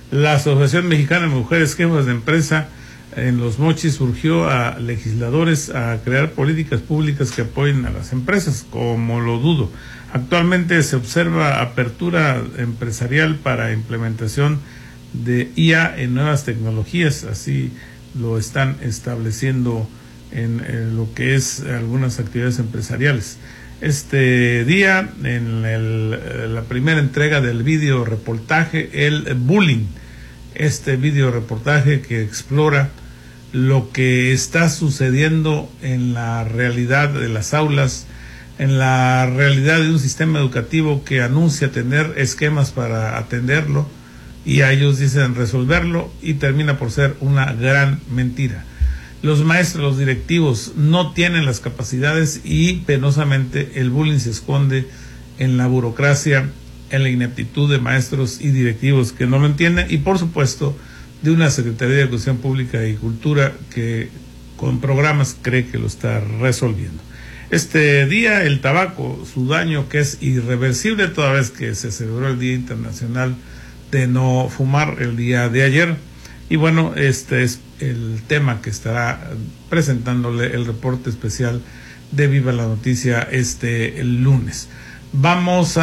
La Asociación Mexicana de Mujeres Jefas de Empresa en Los Mochis urgió a legisladores a crear políticas públicas que apoyen a las empresas, como lo dudo. Actualmente se observa apertura empresarial para implementación de IA en nuevas tecnologías, así lo están estableciendo en lo que es algunas actividades empresariales. Este día, en la primera entrega del video reportaje, el bullying, este video reportaje que explora lo que está sucediendo en la realidad de las aulas, en la realidad de un sistema educativo que anuncia tener esquemas para atenderlo y a ellos dicen resolverlo y termina por ser una gran mentira. Los maestros, los directivos no tienen las capacidades y penosamente el bullying se esconde en la burocracia, en la ineptitud de maestros y directivos que no lo entienden y por supuesto de una Secretaría de Educación Pública y Cultura que con programas cree que lo está resolviendo. Este día el tabaco, su daño que es irreversible toda vez que se celebró el Día Internacional de No Fumar el día de ayer. Y bueno, este es el tema que estará presentándole el reporte especial de Viva la Noticia el lunes. Vamos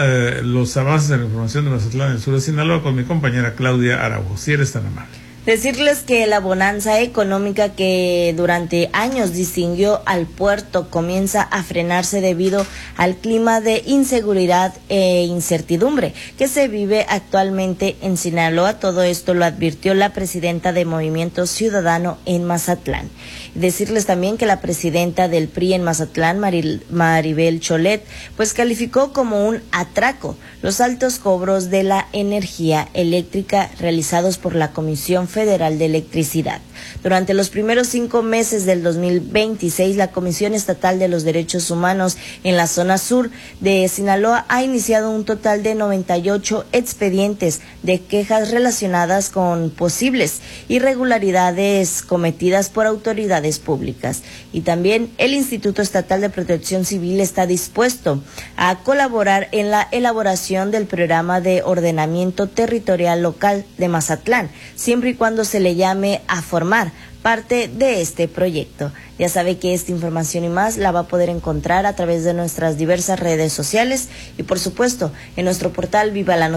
a los avances de la información de Mazatlán, el sur de Sinaloa, con mi compañera Claudia Araujo. Si eres tan amable. Decirles que la bonanza económica que durante años distinguió al puerto comienza a frenarse debido al clima de inseguridad e incertidumbre que se vive actualmente en Sinaloa. Todo esto lo advirtió la presidenta de Movimiento Ciudadano en Mazatlán. Decirles también que la presidenta del PRI en Mazatlán, Maribel Cholet, pues calificó como un atraco los altos cobros de la energía eléctrica realizados por la Comisión Federal de Electricidad. Durante los primeros 5 meses del 2026, la Comisión Estatal de los Derechos Humanos en la zona sur de Sinaloa ha iniciado un total de 98 expedientes de quejas relacionadas con posibles irregularidades cometidas por autoridades públicas. Y también el Instituto Estatal de Protección Civil está dispuesto a colaborar en la elaboración del programa de ordenamiento territorial local de Mazatlán, siempre y cuando se le llame a formar parte de este proyecto. Ya sabe que esta información y más la va a poder encontrar a través de nuestras diversas redes sociales y por supuesto en nuestro portal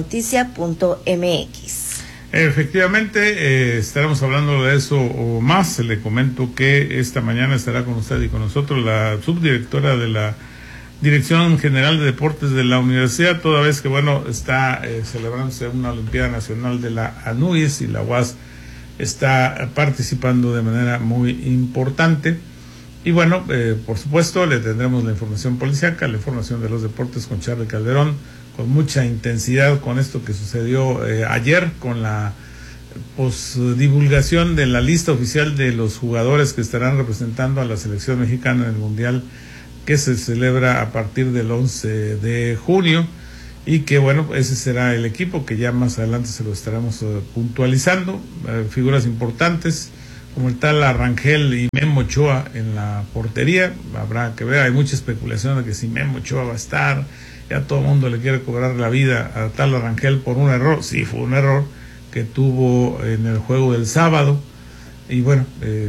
vivalanoticia.mx. Efectivamente, estaremos hablando de eso o más. Le comento que esta mañana estará con usted y con nosotros la subdirectora de la Dirección General de Deportes de la Universidad, toda vez que, bueno, está celebrándose una Olimpiada Nacional de la ANUYES y la UAS está participando de manera muy importante. Y bueno, por supuesto, le tendremos la información policíaca, la información de los deportes con Charly Calderón, con mucha intensidad con esto que sucedió ayer, con la divulgación de la lista oficial de los jugadores que estarán representando a la selección mexicana en el Mundial que se celebra a partir del 11 de junio y que bueno, ese será el equipo que ya más adelante se lo estaremos puntualizando, figuras importantes como el tal Arrangel y Memo Ochoa en la portería. Habrá que ver, hay mucha especulación de que si Memo Ochoa va a estar, ya todo el mundo le quiere cobrar la vida a tal Arrangel por un error. Sí, fue un error que tuvo en el juego del sábado. Y bueno,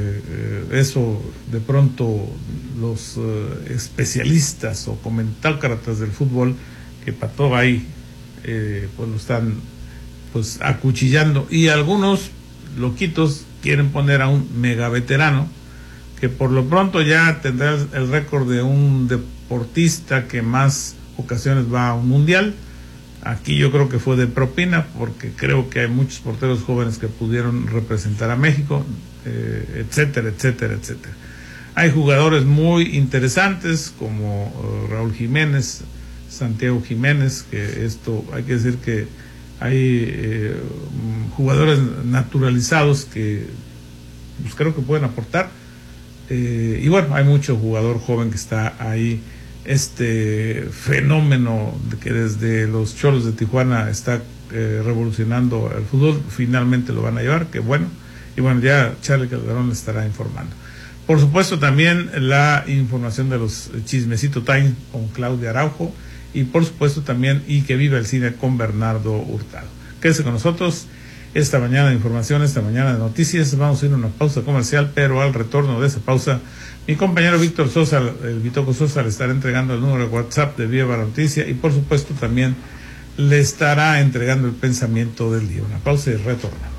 eso de pronto los especialistas o comentácratas del fútbol que pató ahí, pues lo están pues acuchillando. Y algunos loquitos quieren poner a un mega veterano que por lo pronto ya tendrá el récord de un deportista que más ocasiones va a un mundial. Aquí yo creo que fue de propina, porque creo que hay muchos porteros jóvenes que pudieron representar a México, etcétera, etcétera, etcétera. Hay jugadores muy interesantes como Raúl Jiménez, Santiago Jiménez, que esto hay que decir que hay jugadores naturalizados que pues creo que pueden aportar. Y bueno, hay mucho jugador joven que está ahí. Este fenómeno de que desde los Cholos de Tijuana está revolucionando el fútbol, finalmente lo van a llevar, que bueno, y bueno, ya Charly Calderón le estará informando. Por supuesto también la información de los Chismecito Time con Claudia Araujo y por supuesto también Y que viva el cine con Bernardo Hurtado. Quédese con nosotros esta mañana de información, esta mañana de noticias. Vamos a ir a una pausa comercial, pero al retorno de esa pausa, mi compañero Víctor Sosa, el Bitoco Sosa, le estará entregando el número de WhatsApp de Viva la Noticia y por supuesto también le estará entregando el pensamiento del día. Una pausa y retornamos.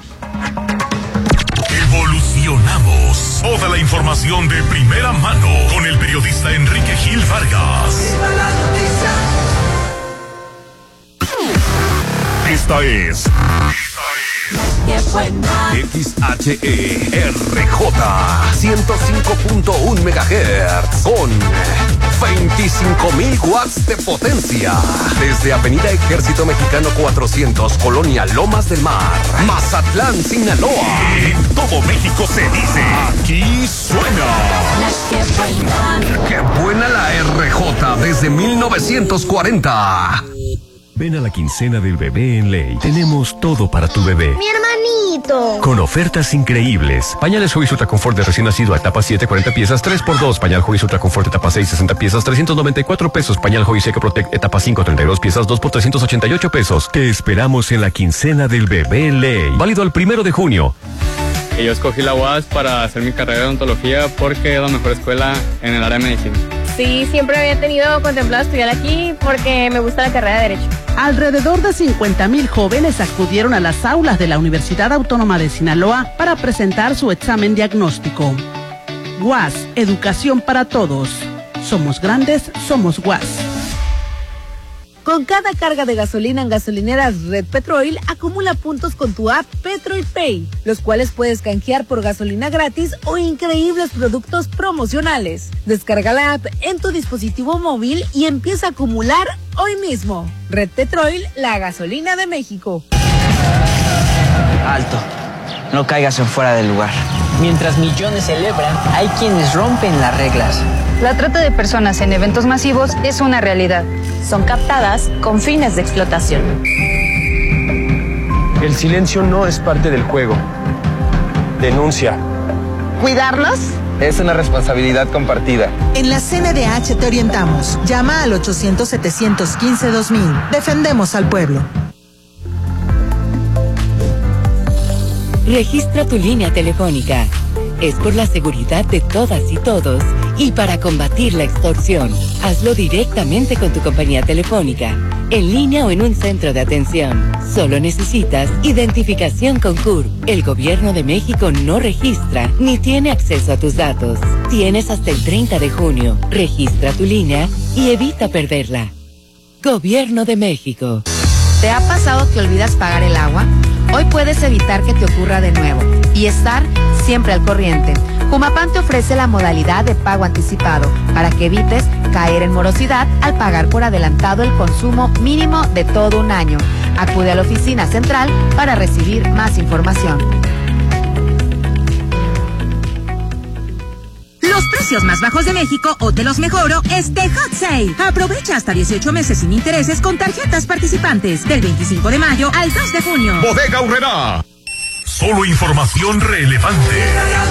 Evolucionamos. Toda la información de primera mano con el periodista Enrique Gil Vargas. Viva la Noticia. Esta es XHERJ 105.1 MHz con 25.000 watts de potencia. Desde Avenida Ejército Mexicano 400, Colonia Lomas del Mar, Mazatlán, Sinaloa. En todo México se dice, aquí suena. ¡Qué buena la RJ desde 1940! Ven a la quincena del bebé en Ley. Tenemos todo para tu bebé. ¡Mi hermanito! Con ofertas increíbles. Pañales Huggies Ultra Confort de recién nacido a etapa 7, 40 piezas, 3x2. Pañal Huggies Ultra Confort etapa 6, 60 piezas, 394 pesos. Pañal Huggies Eco Protect etapa 5, 32 piezas, 2 por 388 pesos. Te esperamos en la quincena del bebé en Ley. Válido el 1 de junio. Yo escogí la UAS para hacer mi carrera de odontología porque es la mejor escuela en el área de medicina. Sí, siempre había tenido contemplado estudiar aquí porque me gusta la carrera de Derecho. Alrededor de 50,000 jóvenes acudieron a las aulas de la Universidad Autónoma de Sinaloa para presentar su examen diagnóstico. UAS, educación para todos. Somos grandes, somos UAS. Con cada carga de gasolina en gasolineras Red Petrol, acumula puntos con tu app Petrol Pay, los cuales puedes canjear por gasolina gratis o increíbles productos promocionales. Descarga la app en tu dispositivo móvil y empieza a acumular hoy mismo. Red Petrol, la gasolina de México. Alto, no caigas en fuera del lugar. Mientras millones celebran, hay quienes rompen las reglas. La trata de personas en eventos masivos es una realidad. Son captadas con fines de explotación. El silencio no es parte del juego. Denuncia. ¿Cuidarlos? Es una responsabilidad compartida. En la CNDH te orientamos. Llama al 800-715-2000. Defendemos al pueblo. Registra tu línea telefónica. Es por la seguridad de todas y todos y para combatir la extorsión. Hazlo directamente con tu compañía telefónica, en línea o en un centro de atención. Solo necesitas identificación con CURP. El Gobierno de México no registra ni tiene acceso a tus datos. Tienes hasta el 30 de junio. Registra tu línea y evita perderla. Gobierno de México. ¿Te ha pasado que olvidas pagar el agua? Hoy puedes evitar que te ocurra de nuevo y estar siempre al corriente. Humapan te ofrece la modalidad de pago anticipado para que evites caer en morosidad al pagar por adelantado el consumo mínimo de todo un año. Acude a la oficina central para recibir más información. Los precios más bajos de México o te los mejoro es The Hot Sale. Aprovecha hasta 18 meses sin intereses con tarjetas participantes del 25 de mayo al 2 de junio. Bodega Aurrerá. Solo información relevante.